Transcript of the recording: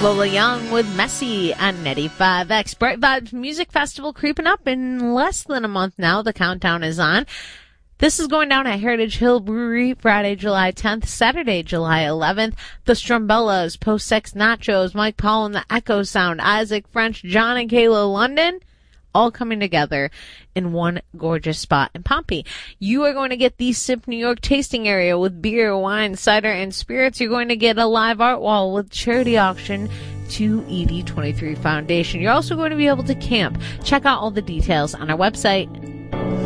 Lola Young with Messy on 95X. Bright Vibes Music Festival creeping up in less than a month now. The countdown is on. This is going down at Heritage Hill Brewery Friday, July 10th, Saturday, July 11th. The Strumbellas, Post Sex Nachos, Mike Paul and the Echo Sound, Isaac French, John and Kayla London, all coming together in one gorgeous spot in Pompey. You are going to get the Sip New York tasting area with beer, wine, cider, and spirits. You're going to get a live art wall with charity auction to ED23 Foundation. You're also going to be able to camp. Check out all the details on our website.